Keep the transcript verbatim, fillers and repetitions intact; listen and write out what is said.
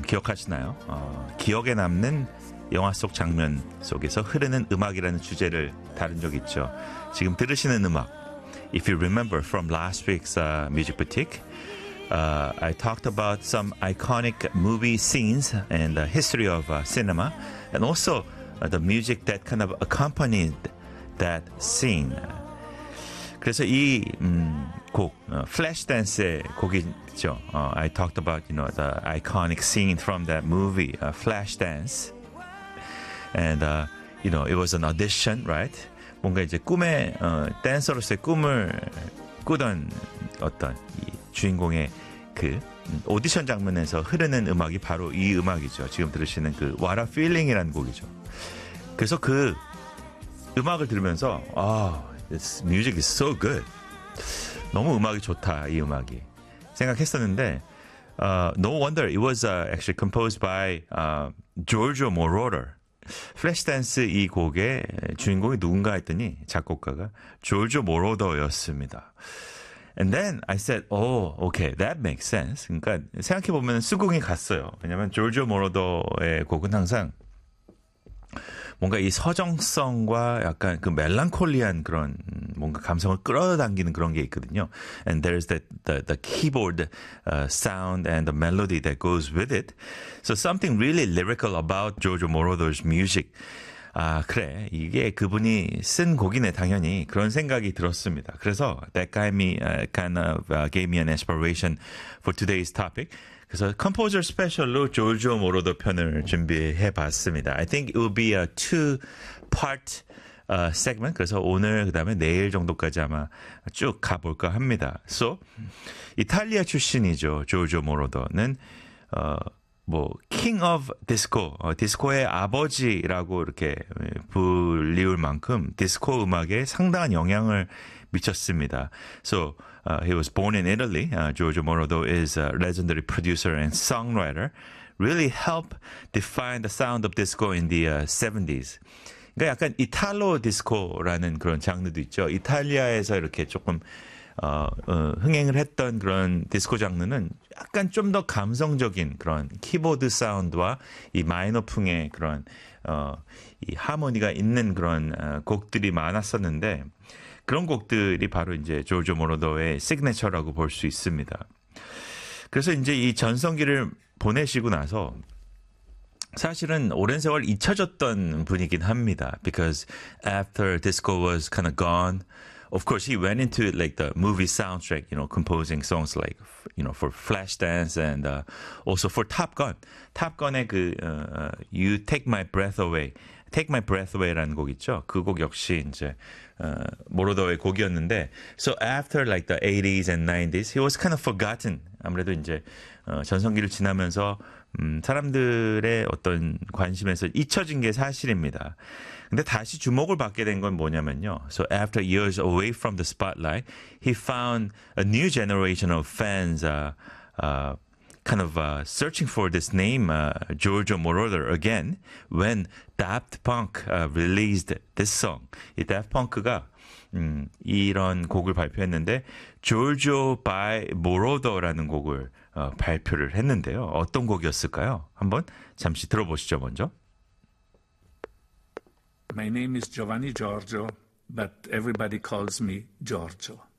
기억하시나요? 어, 기억에 남는 영화 속 장면 속에서 흐르는 음악이라는 주제를 다룬 적 있죠. 지금 들으시는 음악, if you remember from last week's uh, Music Boutique, uh, I talked about some iconic movie scenes and the history of uh, cinema, and also uh, the music that kind of accompanied that scene. 그래서 이 음, 곡, 어, Flashdance 곡이죠. 어, I talked about, you know, the iconic scene from that movie, uh, Flashdance. And, uh, you know, it was an audition, right? 뭔가 이제 꿈의, 어, 댄서로서의 꿈을 꾸던 어떤 이 주인공의 그 오디션 장면에서 흐르는 음악이 바로 이 음악이죠. 지금 들으시는 그 What a Feeling이라는 곡이죠. 그래서 그 음악을 들으면서, 아, this music is so good. 너무 음악이 좋다, 이 음악이. 생각했었는데, uh, no wonder it was uh, actually composed by uh, Giorgio Moroder. 플래시댄스 이 곡의 주인공이 누군가 했더니 작곡가가 조르조 모로더였습니다. And then I said, oh, okay, that makes sense. 그러니까 생각해보면 수긍이 갔어요. 왜냐면 조르조 모로더의 곡은 항상 뭔가 이 서정성과 약간 그 멜랑콜리한 그런 뭔가 감성을 끌어당기는 그런 게 있거든요. And there's that the, the keyboard uh, sound and the melody that goes with it. So something really lyrical about Giorgio Moroder's music. 아, 그래. 이게 그분이 쓴 곡이네, 당연히. 그런 생각이 들었습니다. 그래서 that gave me, uh, kind of uh, gave me an inspiration for today's topic. 그래서 컴포저 스페셜로 조르조 모로더 편을 준비해 봤습니다. I think it will be a two-part uh, segment. 그래서 오늘 그다음에 내일 정도까지 아마 쭉 가볼까 합니다. So, 이탈리아 출신이죠. 조르조 모로더는 어, 뭐 king of disco, 어, 디스코의 아버지라고 이렇게 불리울 만큼 디스코 음악에 상당한 영향을 미쳤습니다. So, uh, he was born in Italy. Uh, Giorgio Moroder is a legendary producer and songwriter. Really helped define the sound of disco in the uh, seventies. 그러니까 약간 이탈로 디스코라는 그런 장르도 있죠. 이탈리아에서 이렇게 조금 어, 어, 흥행을 했던 그런 디스코 장르는 약간 좀 더 감성적인 그런 키보드 사운드와 이 마이너풍의 그런 어, 이 하모니가 있는 그런 어, 곡들이 많았었는데 그런 곡들이 바로 이제 조르조 모로더의 시그니처라고 볼 수 있습니다. 그래서 이제 이 전성기를 보내시고 나서 사실은 오랜 세월 잊혀졌던 분이긴 합니다. Because after disco was kind of gone, of course he went into like the movie soundtrack, you know, composing songs like, you know, for Flashdance and uh, also for Top Gun. Top Gun의 그 uh, You Take My Breath Away, Take My Breath Away라는 곡 있죠. 그 곡 역시 이제 uh, 모로더의 곡이었는데, so after like the eighties and nineties, he was kind of forgotten. 아무래도 이제 어, 전성기를 지나면서 음, 사람들의 어떤 관심에서 잊혀진 게 사실입니다. 근데 다시 주목을 받게 된 건 뭐냐면요. So after years away from the spotlight, he found a new generation of fans uh, uh, kind of uh, searching for this name, uh, Giorgio Moroder, again, when Daft Punk uh, released this song. 이 Daft Punk가 음, 이런 곡을 발표했는데 Giorgio by Moroder라는 곡을 어, 발표를 했는데요. 어떤 곡이었을까요? 한번 잠시 들어보시죠, 먼저. My name is Giovanni Giorgio, but everybody calls me Giorgio.